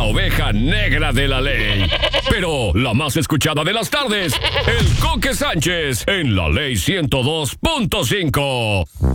oveja negra de la ley. Pero la más escuchada de las tardes, el Coque Sánchez en la Ley 102.5.